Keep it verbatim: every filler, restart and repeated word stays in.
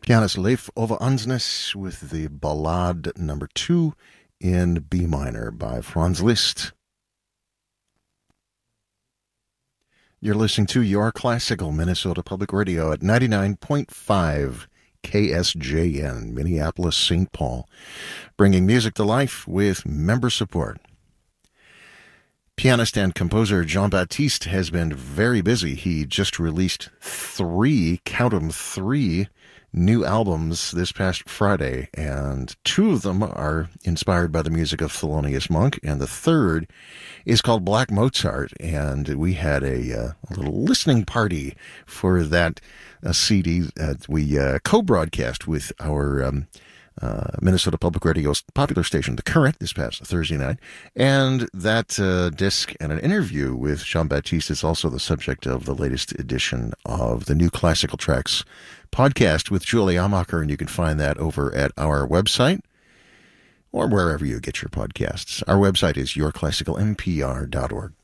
Pianist Leif Ove Andsnes with the Ballade number two in B minor by Franz Liszt. You're listening to Your Classical Minnesota Public Radio at ninety-nine point five K S J N, Minneapolis, Saint Paul, bringing music to life with member support. Pianist and composer Jean-Baptiste has been very busy. He just released three, count 'em, three new albums this past Friday, and two of them are inspired by the music of Thelonious Monk, and the third is called Black Mozart, and we had a, uh, a little listening party for that uh, C D that we uh, co-broadcast with our um, uh, Minnesota Public Radio's popular station, The Current, this past Thursday night, and that uh, disc and an interview with Jean-Baptiste is also the subject of the latest edition of the New Classical Tracks podcast with Julie Amacher, and you can find that over at our website or wherever you get your podcasts. Our website is your classical m p r dot org.